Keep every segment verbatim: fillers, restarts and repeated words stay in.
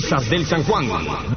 Brisas del San Juan.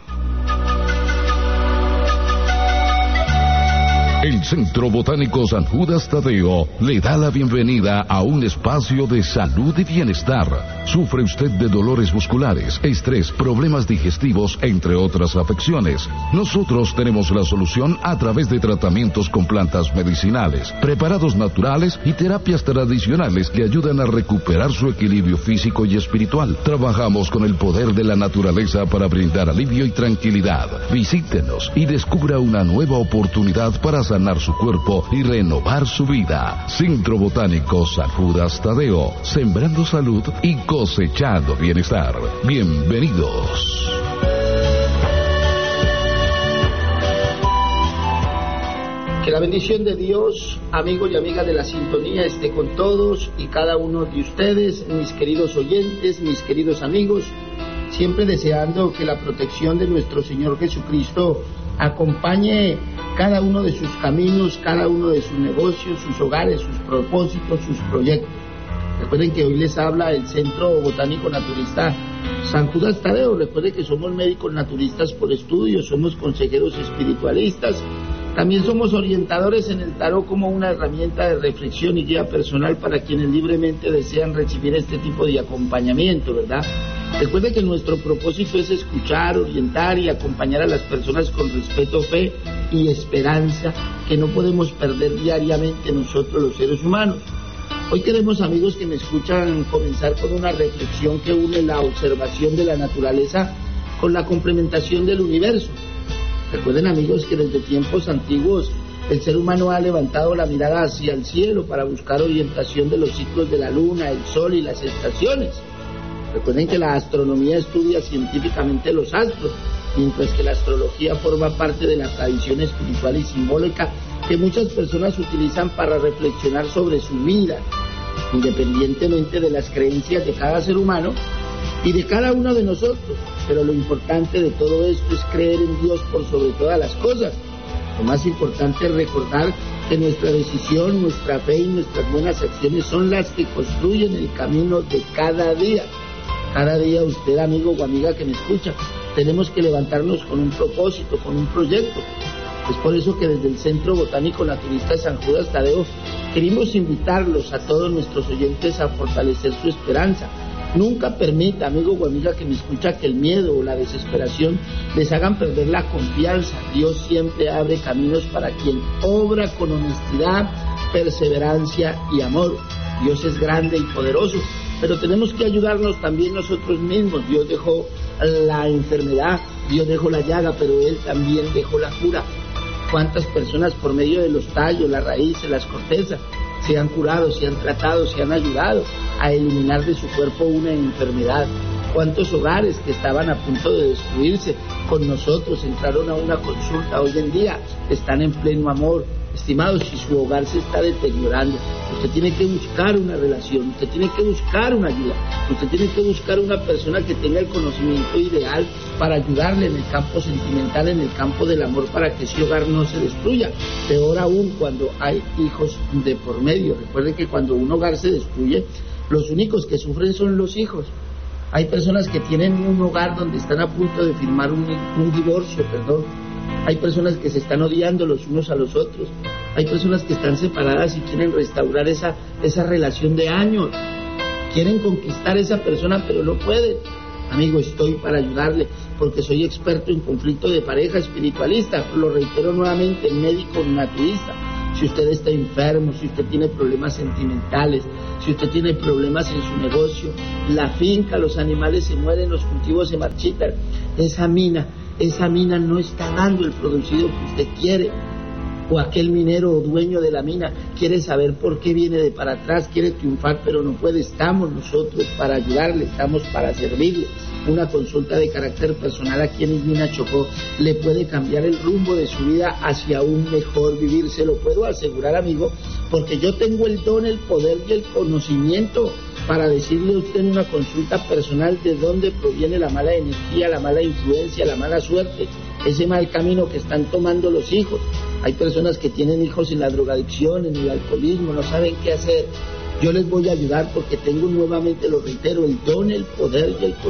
El Centro Botánico San Judas Tadeo le da la bienvenida a un espacio de salud y bienestar. ¿Sufre usted de dolores musculares, estrés, problemas digestivos, entre otras afecciones? Nosotros tenemos la solución a través de tratamientos con plantas medicinales, preparados naturales y terapias tradicionales que ayudan a recuperar su equilibrio físico y espiritual. Trabajamos con el poder de la naturaleza para brindar alivio y tranquilidad. Visítenos y descubra una nueva oportunidad para sanar su cuerpo y renovar su vida. Centro Botánico San Judas Tadeo, sembrando salud y cosechando bienestar. Bienvenidos. Que la bendición de Dios, amigos y amigas de la sintonía, esté con todos y cada uno de ustedes, mis queridos oyentes, mis queridos amigos, siempre deseando que la protección de nuestro Señor Jesucristo acompañe cada uno de sus caminos, cada uno de sus negocios, sus hogares, sus propósitos, sus proyectos. Recuerden que hoy les habla el Centro Botánico Naturista San Judas Tadeo. Recuerden que somos médicos naturistas por estudio, somos consejeros espiritualistas, también somos orientadores en el tarot como una herramienta de reflexión y guía personal para quienes libremente desean recibir este tipo de acompañamiento, ¿verdad? Recuerde que nuestro propósito es escuchar, orientar y acompañar a las personas con respeto, fe y esperanza que no podemos perder diariamente nosotros los seres humanos. Hoy queremos, amigos que me escuchan, comenzar con una reflexión que une la observación de la naturaleza con la complementación del universo. Recuerden, amigos, que desde tiempos antiguos el ser humano ha levantado la mirada hacia el cielo para buscar orientación de los ciclos de la luna, el sol y las estaciones. Recuerden que la astronomía estudia científicamente los astros, mientras que la astrología forma parte de la tradición espiritual y simbólica que muchas personas utilizan para reflexionar sobre su vida, independientemente de las creencias de cada ser humano y de cada uno de nosotros. Pero lo importante de todo esto es creer en Dios por sobre todas las cosas. Lo más importante es recordar que nuestra decisión, nuestra fe y nuestras buenas acciones son las que construyen el camino de cada día. Cada día usted, amigo o amiga que me escucha, tenemos que levantarnos con un propósito, con un proyecto. Es por eso que desde el Centro Botánico Naturista San Judas Tadeo queremos invitarlos a todos nuestros oyentes a fortalecer su esperanza. Nunca permita, amigo o amiga que me escucha, que el miedo o la desesperación les hagan perder la confianza. Dios siempre abre caminos para quien obra con honestidad, perseverancia y amor. Dios es grande y poderoso, pero tenemos que ayudarnos también nosotros mismos. Dios dejó la enfermedad, Dios dejó la llaga, pero Él también dejó la cura. ¿Cuántas personas por medio de los tallos, las raíces, las cortezas, se han curado, se han tratado, se han ayudado a eliminar de su cuerpo una enfermedad? ¿Cuántos hogares que estaban a punto de destruirse con nosotros entraron a una consulta? Hoy en día están en pleno amor. Estimados, si su hogar se está deteriorando, usted tiene que buscar una relación, usted tiene que buscar una ayuda, usted tiene que buscar una persona que tenga el conocimiento ideal para ayudarle en el campo sentimental, en el campo del amor, para que ese hogar no se destruya. Peor aún cuando hay hijos de por medio. Recuerden que cuando un hogar se destruye, los únicos que sufren son los hijos. Hay personas que tienen un hogar donde están a punto de firmar un, un divorcio, perdón. Hay personas que se están odiando los unos a los otros. Hay personas que están separadas y quieren restaurar esa, esa relación de años. Quieren conquistar a esa persona, pero no pueden. Amigo, estoy para ayudarle, porque soy experto en conflicto de pareja, espiritualista. Lo reitero nuevamente, médico naturista. Si usted está enfermo, si usted tiene problemas sentimentales, si usted tiene problemas en su negocio, la finca, los animales se mueren, los cultivos se marchitan, esa mina, esa mina no está dando el producido que usted quiere, o aquel minero o dueño de la mina quiere saber por qué viene de para atrás, quiere triunfar pero no puede. Estamos nosotros para ayudarle, estamos para servirle. Una consulta de carácter personal aquí en Ismina Chocó le puede cambiar el rumbo de su vida hacia un mejor vivir, se lo puedo asegurar, amigo, porque yo tengo el don, el poder y el conocimiento para decirle a usted en una consulta personal de dónde proviene la mala energía, la mala influencia, la mala suerte, ese mal camino que están tomando los hijos. Hay personas que tienen hijos en la drogadicción, en el alcoholismo, no saben qué hacer. Yo les voy a ayudar porque tengo, nuevamente lo reitero, el don, el poder y el conocimiento